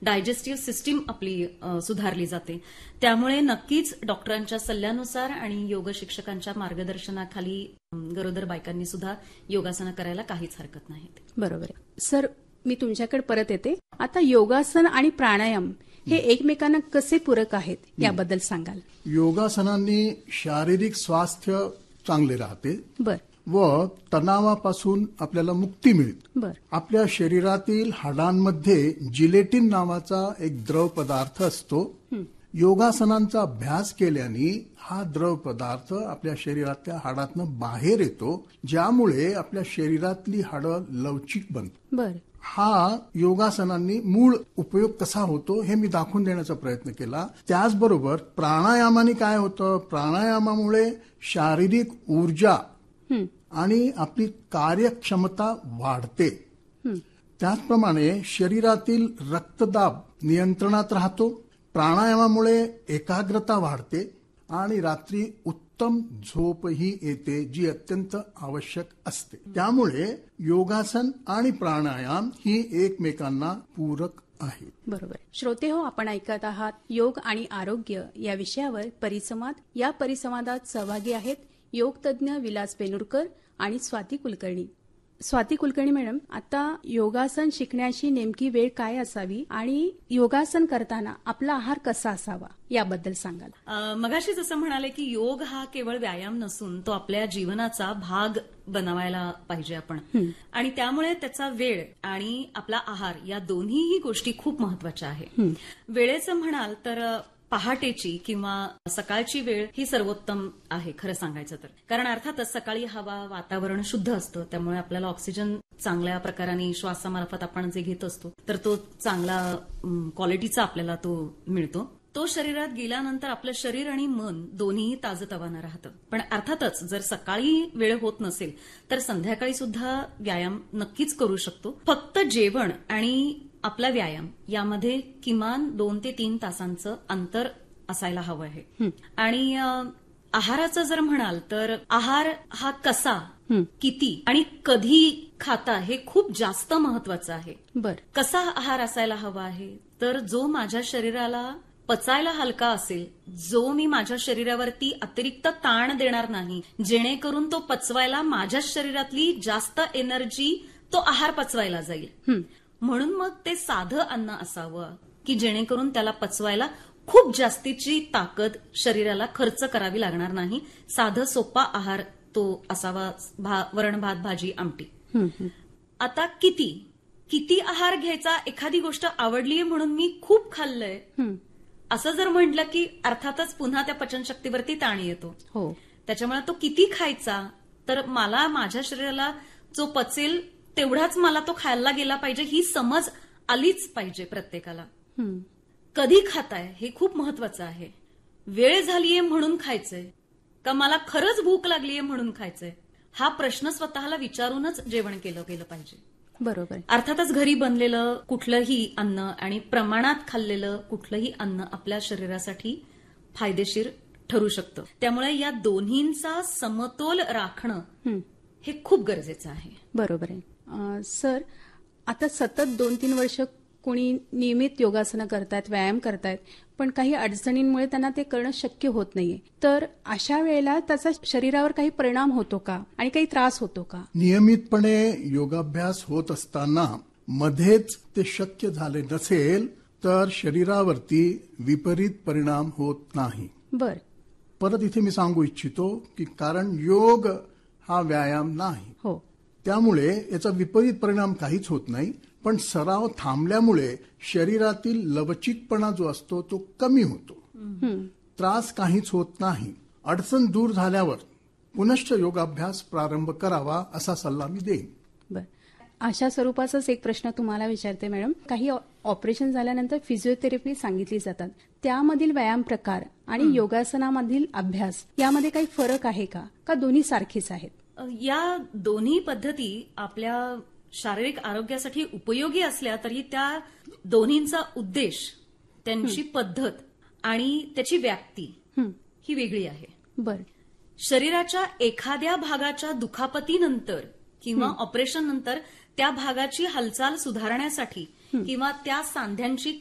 Digestive system आपली सुधारली जाते. त्यामुळे नक्कीच डॉक्टरांच्या सल्ल्यानुसार आणि योग शिक्षकांच्या मार्गदर्शनाखाली गरोदर बायकांनी सुद्धा योगासनं करायला काहीच हरकत नाही. बरोबर आहे. सर, मी तुमच्याकडे परत येते. आता योगासन आणि प्राणायाम हे एकमेकांना कसे पूरक आहेत याबद्दल सांगाल? योगासनांनी शारीरिक स्वास्थ्य चांगले राहते. बर. व तणावापासून आपल्याला मुक्ती मिळते. बर. आपल्या शरीरातील हाडांमध्ये जिलेटिन नावाचा एक द्रव पदार्थ असतो. योगासनांचा अभ्यास केल्याने हा द्रव पदार्थ आपल्या शरीरातल्या हाडातनं बाहेर येतो, ज्यामुळे आपल्या शरीरातली हाडं लवचिक बनतात. बर. हा योगासनांनी मूळ उपयोग कसा होतो हे मी दाखवून देण्याचा प्रयत्न केला. त्याचबरोबर प्राणायामाने काय होतं, प्राणायामामुळे शारीरिक ऊर्जा आणि आपली कार्यक्षमता वाढते. त्याचप्रमाणे शरीरातील रक्तदाब नियंत्रणात राहतो. प्राणायामामुळे एकाग्रता वाढते आणि रात्री उत्तम झोपही येते, जी अत्यंत आवश्यक असते. त्यामुळे योगासन आणि प्राणायाम ही एकमेकांना पूरक आहे. बरोबर. श्रोते हो, आपण ऐकत आहात योग आणि आरोग्य या विषयावर परिसंवाद. या परिसंवादात सहभागी आहेत योगतज्ञ विलास पेनुरकर आणि स्वाती कुलकर्णी. स्वाती कुलकर्णी मॅडम, आता योगासन शिकण्याची नेमकी वेळ काय असावी आणि योगासन करताना आपला आहार कसा असावा याबद्दल सांगाल? मगाशी जसं म्हणाले की योग हा केवळ व्यायाम नसून तो आपल्या जीवनाचा भाग बनवायला पाहिजे आपण, आणि त्यामुळे त्याचा वेळ आणि आपला आहार या दोन्हीही गोष्टी खूप महत्वाच्या आहे. वेळेचं म्हणाल तर पहाटेची किंवा सकाळची वेळ ही सर्वोत्तम आहे खरं सांगायचं तर. कारण अर्थातच सकाळी हवा, वातावरण शुद्ध असतं, त्यामुळे आपल्याला ऑक्सिजन चांगल्या प्रकाराने श्वासामार्फत आपण जे घेत असतो तर तो चांगला क्वालिटीचा आपल्याला तो मिळतो. तो शरीरात गेल्यानंतर आपलं शरीर आणि मन दोन्हीही ताजतवानं राहतं. पण अर्थातच जर सकाळी वेळ होत नसेल तर संध्याकाळी सुद्धा व्यायाम नक्कीच करू शकतो. फक्त जेवण आणि आपला व्यायाम यामध्ये किमान 2 ते 3 तासांचं अंतर असायला हवं आहे. आणि आहाराचं जर म्हणाल तर आहार हा कसा, किती आणि कधी खाता हे खूप जास्त महत्वाचं आहे. बर. कसा आहार असायला हवा आहे तर जो माझ्या शरीराला पचायला हलका असेल, जो मी माझ्या शरीरावरती अतिरिक्त ताण देणार नाही, जेणेकरून तो पचवायला माझ्या शरीरातली जास्त एनर्जी तो आहार पचवायला जाईल. म्हणून मग ते साधं अन्न असावं की जेणेकरून त्याला पचवायला खूप जास्तीची ताकद शरीराला खर्च करावी लागणार नाही. साधं सोपा आहार तो असावा. वरण, भात, भाजी, आमटी. आता किती आहार घ्यायचा? एखादी गोष्ट आवडलीये म्हणून मी खूप खाल्लंय असं जर म्हटलं की अर्थातच पुन्हा त्या पचनशक्तीवरती ताण येतो. त्याच्यामुळे तो किती खायचा तर मला माझ्या शरीराला जो पचेल तेवढाच मला तो खायला गेला पाहिजे ही समज आलीच पाहिजे प्रत्येकाला. कधी खाताय हे खूप महत्वाचं आहे. वेळ झालीये म्हणून खायचंय का मला खरंच भूक लागलीये म्हणून खायचंय, हा प्रश्न स्वतःला विचारूनच जेवण केलं गेलं पाहिजे. बरोबर. अर्थातच घरी बनलेलं कुठलंही अन्न आणि प्रमाणात खाल्लेलं कुठलंही अन्न आपल्या शरीरासाठी फायदेशीर ठरू शकतं. त्यामुळे या दोन्हींचा समतोल राखणं हे खूप गरजेचं आहे. बरोबर आहे. सर, आता सतत 2-3 वर्ष कोणी नियमित योगासनं करतायत, व्यायाम करतायत, पण काही अडचणींमुळे त्यांना ते करणं शक्य होत नाहीये. तर अशा वेळेला त्याचा शरीरावर काही परिणाम होतो का आणि काही त्रास होतो का? नियमितपणे योगाभ्यास होत असताना मध्येच ते शक्य झाले नसेल तर शरीरावरती विपरीत परिणाम होत नाही. बर. परत इथे मी सांगू इच्छितो की कारण योग हा व्यायाम नाही. हो. त्यामुळे याचा विपरीत परिणाम काहीच होत नाही. पण सराव थांबल्यामुळे शरीरातील लवचिकपणा जो असतो तो कमी होतो. त्रास काहीच होत नाही. अडचण दूर झाल्यावर पुनश्च योगाभ्यास प्रारंभ करावा असा सल्ला मी देईन. बर. अशा स्वरूपाचाच एक प्रश्न तुम्हाला विचारते मॅडम. काही ऑपरेशन झाल्यानंतर फिजिओथेरपी सांगितली जातात, त्यामधील व्यायाम प्रकार आणि योगासनामधील अभ्यास यामध्ये काही फरक आहे का दोन्ही सारखीच आहेत? या दोन्ही पद्धती आपल्या शारीरिक आरोग्यासाठी उपयोगी असल्या तरी त्या दोन्हींचा उद्देश, त्यांची पद्धत आणि त्याची व्याप्ती ही वेगळी आहे. बर. शरीराच्या एखाद्या भागाच्या दुखापतीनंतर किंवा ऑपरेशन नंतर त्या भागाची हालचाल सुधारण्यासाठी किंवा त्या सांध्यांची